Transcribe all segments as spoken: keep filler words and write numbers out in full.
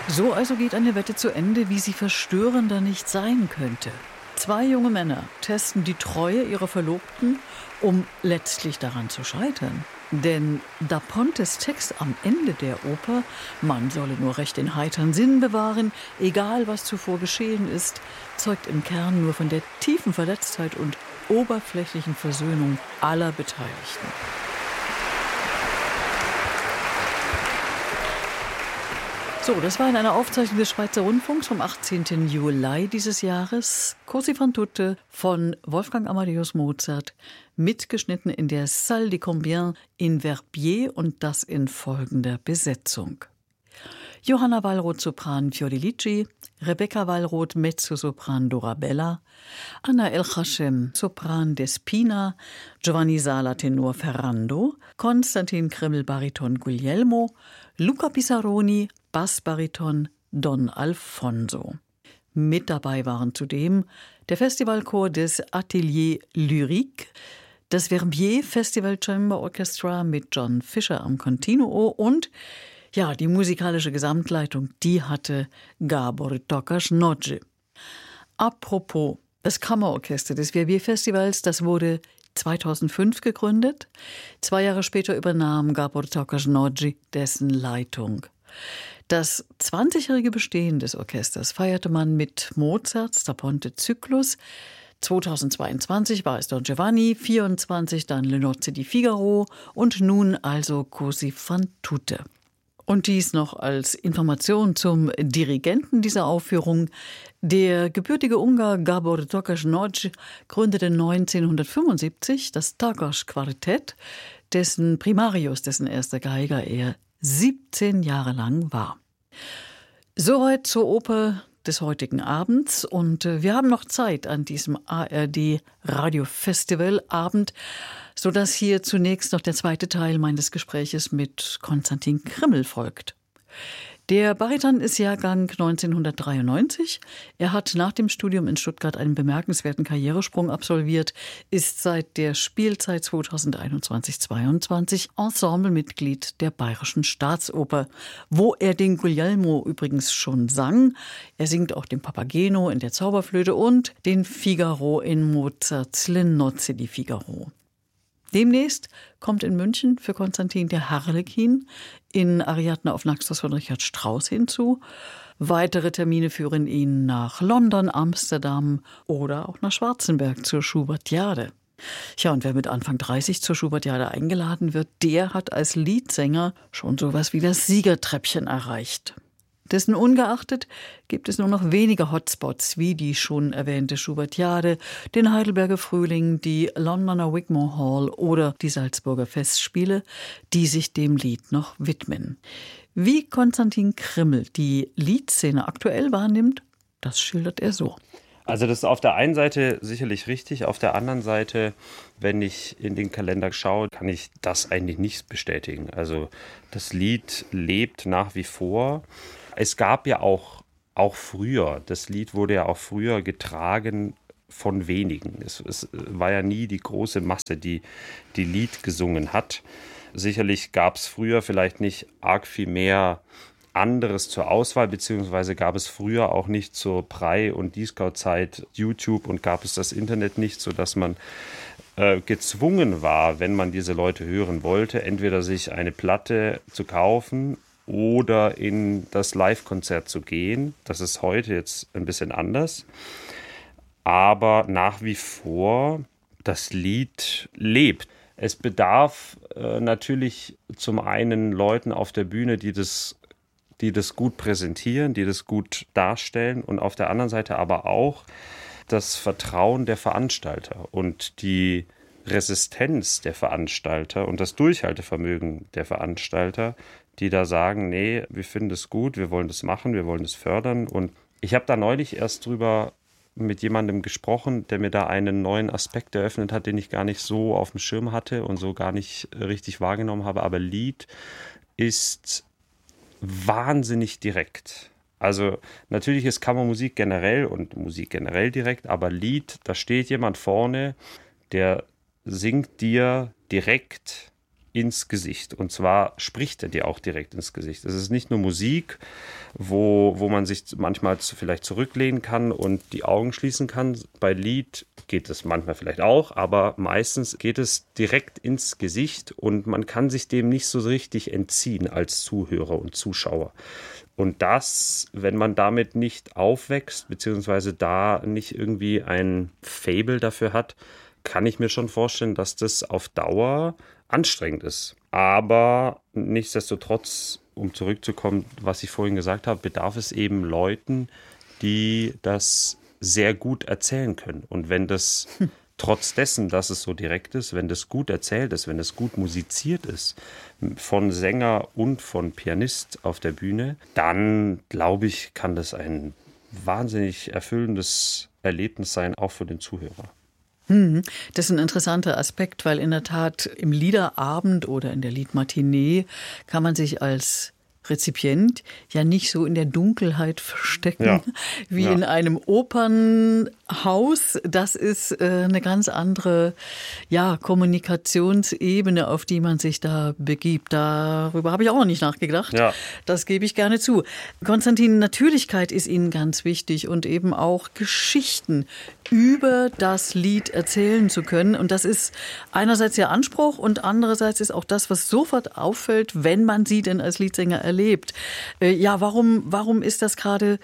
So also geht eine Wette zu Ende, wie sie verstörender nicht sein könnte. Zwei junge Männer testen die Treue ihrer Verlobten, um letztlich daran zu scheitern. Denn Da Pontes Text am Ende der Oper, man solle nur recht den heiteren Sinn bewahren, egal was zuvor geschehen ist, zeugt im Kern nur von der tiefen Verletztheit und oberflächlichen Versöhnung aller Beteiligten. So, das war in einer Aufzeichnung des Schweizer Rundfunks vom achtzehnten Juli dieses Jahres. Così fan tutte von Wolfgang Amadeus Mozart, mitgeschnitten in der Salle des Combiens in Verbier und das in folgender Besetzung. Johanna Wallroth, Sopran Fiordilici, Rebecca Wallroth, Mezzosopran Dorabella, Anna El-Hashem, Sopran Despina, Giovanni Sala, Tenor Ferrando, Konstantin Krimmel, Bariton Guglielmo, Luca Pisaroni, Bassbariton Don Alfonso. Mit dabei waren zudem der Festivalchor des Atelier Lyrique, das Verbier Festival Chamber Orchestra mit John Fischer am Continuo und ja, die musikalische Gesamtleitung, die hatte Gabor Tokasz-Nagy. Apropos, das Kammerorchester des Verbier Festivals, das wurde zweitausendfünf gegründet. Zwei Jahre später übernahm Gabor Tokasz-Nagy dessen Leitung. Das zwanzigjährige Bestehen des Orchesters feierte man mit Mozarts Da Ponte Zyklus. zweitausendzweiundzwanzig war es Don Giovanni, vierundzwanzig dann Le Nozze di Figaro und nun also Così fan tutte. Und dies noch als Information zum Dirigenten dieser Aufführung. Der gebürtige Ungar Gabor Tokasz-Nagy gründete neunzehnhundertfünfundsiebzig das Takas-Quartett, dessen Primarius, dessen erster Geiger er siebzehn Jahre lang war. Soweit zur Oper des heutigen Abends und wir haben noch Zeit an diesem A R D Radio Festival Abend, sodass hier zunächst noch der zweite Teil meines Gespräches mit Konstantin Krimmel folgt. Der Bariton ist Jahrgang neunzehnhundertdreiundneunzig. Er hat nach dem Studium in Stuttgart einen bemerkenswerten Karrieresprung absolviert, ist seit der Spielzeit zweitausendeinundzwanzig zweiundzwanzig Ensemblemitglied der Bayerischen Staatsoper, wo er den Guglielmo übrigens schon sang. Er singt auch den Papageno in der Zauberflöte und den Figaro in Mozarts Le Nozze di Figaro. Demnächst kommt in München für Konstantin der Harlekin in Ariadne auf Naxos von Richard Strauss hinzu. Weitere Termine führen ihn nach London, Amsterdam oder auch nach Schwarzenberg zur Schubertiade. Ja, und wer mit Anfang dreißig zur Schubertiade eingeladen wird, der hat als Leadsänger schon sowas wie das Siegertreppchen erreicht. Dessen ungeachtet gibt es nur noch wenige Hotspots, wie die schon erwähnte Schubertiade, den Heidelberger Frühling, die Londoner Wigmore Hall oder die Salzburger Festspiele, die sich dem Lied noch widmen. Wie Konstantin Krimmel die Liedszene aktuell wahrnimmt, das schildert er so. Also das ist auf der einen Seite sicherlich richtig, auf der anderen Seite, wenn ich in den Kalender schaue, kann ich das eigentlich nicht bestätigen. Also das Lied lebt nach wie vor. Es gab ja auch, auch früher, das Lied wurde ja auch früher getragen von wenigen. Es, es war ja nie die große Masse, die die Lied gesungen hat. Sicherlich gab es früher vielleicht nicht arg viel mehr anderes zur Auswahl, beziehungsweise gab es früher auch nicht zur Brei- und Disco-Zeit YouTube und gab es das Internet nicht, sodass man äh, gezwungen war, wenn man diese Leute hören wollte, entweder sich eine Platte zu kaufen oder in das Live-Konzert zu gehen. Das ist heute jetzt ein bisschen anders. Aber nach wie vor, das Lied lebt. Es bedarf äh, natürlich zum einen Leuten auf der Bühne, die das, die das gut präsentieren, die das gut darstellen und auf der anderen Seite aber auch das Vertrauen der Veranstalter und die Resistenz der Veranstalter und das Durchhaltevermögen der Veranstalter, die da sagen, nee, wir finden das gut, wir wollen das machen, wir wollen das fördern. Und ich habe da neulich erst drüber mit jemandem gesprochen, der mir da einen neuen Aspekt eröffnet hat, den ich gar nicht so auf dem Schirm hatte und so gar nicht richtig wahrgenommen habe. Aber Lied ist wahnsinnig direkt. Also natürlich ist Kammermusik generell und Musik generell direkt, aber Lied, da steht jemand vorne, der singt dir direkt ins Gesicht. Und zwar spricht er dir auch direkt ins Gesicht. Es ist nicht nur Musik, wo, wo man sich manchmal vielleicht zurücklehnen kann und die Augen schließen kann. Bei Lied geht es manchmal vielleicht auch, aber meistens geht es direkt ins Gesicht und man kann sich dem nicht so richtig entziehen als Zuhörer und Zuschauer. Und das, wenn man damit nicht aufwächst, beziehungsweise da nicht irgendwie ein Faible dafür hat, kann ich mir schon vorstellen, dass das auf Dauer anstrengend ist. Aber nichtsdestotrotz, um zurückzukommen, was ich vorhin gesagt habe, bedarf es eben Leuten, die das sehr gut erzählen können. Und wenn das hm. trotz dessen, dass es so direkt ist, wenn das gut erzählt ist, wenn das gut musiziert ist, von Sänger und von Pianist auf der Bühne, dann, glaube ich, kann das ein wahnsinnig erfüllendes Erlebnis sein, auch für den Zuhörer. Das ist ein interessanter Aspekt, weil in der Tat im Liederabend oder in der Liedmatinee kann man sich als Rezipient ja nicht so in der Dunkelheit verstecken ja. wie ja. in einem Opernhaus. Das ist äh, eine ganz andere ja, Kommunikationsebene, auf die man sich da begibt. Darüber habe ich auch noch nicht nachgedacht. Ja. Das gebe ich gerne zu. Konstantin, Natürlichkeit ist Ihnen ganz wichtig und eben auch Geschichten über das Lied erzählen zu können. Und das ist einerseits Ihr Anspruch und andererseits ist auch das, was sofort auffällt, wenn man Sie denn als Liedsänger erlebt. erlebt. Ja, warum, warum ist das gerade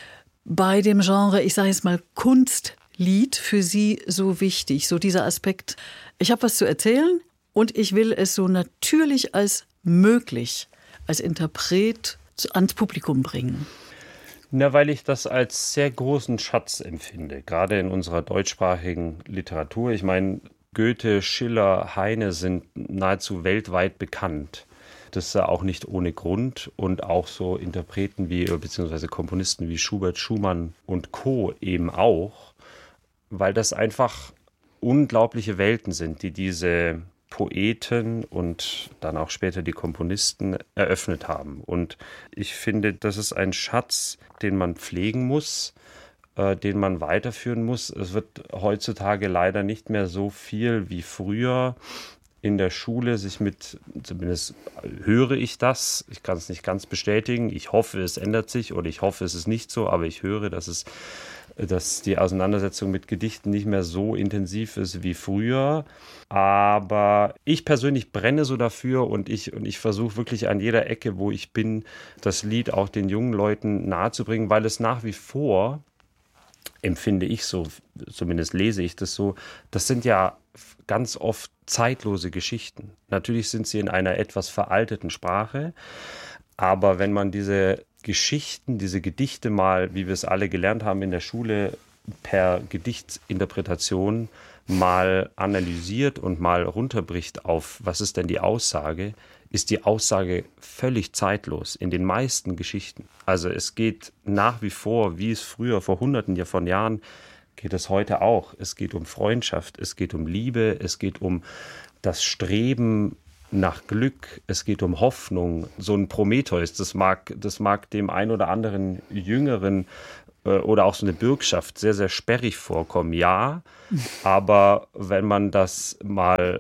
bei dem Genre, ich sage jetzt mal Kunstlied, für Sie so wichtig? So dieser Aspekt, ich habe was zu erzählen und ich will es so natürlich als möglich als Interpret ans Publikum bringen. Na, weil ich das als sehr großen Schatz empfinde, gerade in unserer deutschsprachigen Literatur. Ich meine, Goethe, Schiller, Heine sind nahezu weltweit bekannt. Das ist ja auch nicht ohne Grund und auch so Interpreten wie, beziehungsweise Komponisten wie Schubert, Schumann und Co. eben auch, weil das einfach unglaubliche Welten sind, die diese Poeten und dann auch später die Komponisten eröffnet haben. Und ich finde, das ist ein Schatz, den man pflegen muss, äh, den man weiterführen muss. Es wird heutzutage leider nicht mehr so viel wie früher in der Schule sich mit, zumindest höre ich das, ich kann es nicht ganz bestätigen, ich hoffe, es ändert sich oder ich hoffe, es ist nicht so, aber ich höre, dass es, dass die Auseinandersetzung mit Gedichten nicht mehr so intensiv ist wie früher. Aber ich persönlich brenne so dafür und ich, und ich versuche wirklich an jeder Ecke, wo ich bin, das Lied auch den jungen Leuten nahezubringen, weil es nach wie vor, empfinde ich so, zumindest lese ich das so, das sind ja ganz oft zeitlose Geschichten. Natürlich sind sie in einer etwas veralteten Sprache, aber wenn man diese Geschichten, diese Gedichte mal, wie wir es alle gelernt haben in der Schule, per Gedichtsinterpretation mal analysiert und mal runterbricht auf, was ist denn die Aussage, ist die Aussage völlig zeitlos in den meisten Geschichten. Also es geht nach wie vor, wie es früher vor hunderten von Jahren, geht es heute auch. Es geht um Freundschaft, es geht um Liebe, es geht um das Streben nach Glück, es geht um Hoffnung. So ein Prometheus, das mag, das mag dem ein oder anderen Jüngeren äh, oder auch so eine Bürgschaft sehr, sehr sperrig vorkommen. Ja, aber wenn man das mal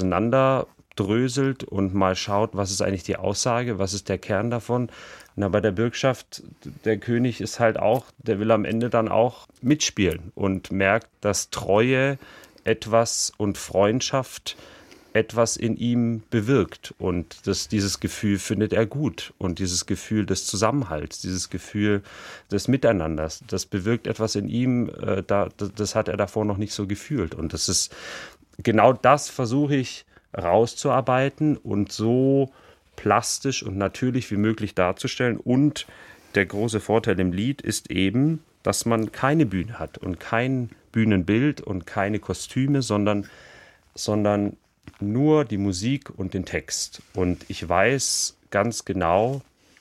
auseinanderdröselt und mal schaut, was ist eigentlich die Aussage, was ist der Kern davon, na, bei der Bürgschaft, der König ist halt auch, der will am Ende dann auch mitspielen und merkt, dass Treue etwas und Freundschaft etwas in ihm bewirkt. Und das, dieses Gefühl findet er gut. Und dieses Gefühl des Zusammenhalts, dieses Gefühl des Miteinanders, das bewirkt etwas in ihm, äh, da, das hat er davor noch nicht so gefühlt. Und das ist genau das, versuche ich rauszuarbeiten und so plastisch und natürlich wie möglich darzustellen. Und der große Vorteil im Lied ist eben, dass man keine Bühne hat und kein Bühnenbild und keine Kostüme, sondern, sondern nur die Musik und den Text. Und ich weiß ganz genau,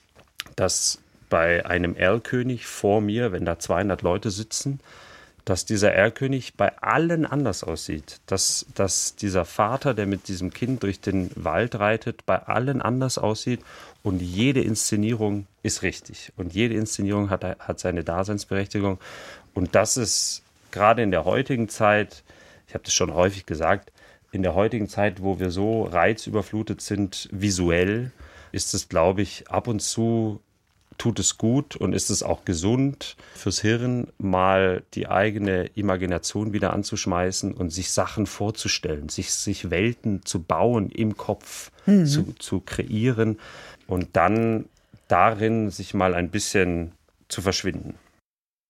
dass bei einem Erlkönig vor mir, wenn da zweihundert Leute sitzen, dass dieser Erlkönig bei allen anders aussieht. Dass, dass dieser Vater, der mit diesem Kind durch den Wald reitet, bei allen anders aussieht. Und jede Inszenierung ist richtig. Und jede Inszenierung hat, hat seine Daseinsberechtigung. Und das ist gerade in der heutigen Zeit, ich habe das schon häufig gesagt, in der heutigen Zeit, wo wir so reizüberflutet sind, visuell, ist es, glaube ich, ab und zu tut es gut und ist es auch gesund fürs Hirn, mal die eigene Imagination wieder anzuschmeißen und sich Sachen vorzustellen, sich, sich Welten zu bauen im Kopf, mhm. zu, zu kreieren und dann darin sich mal ein bisschen zu verschwinden.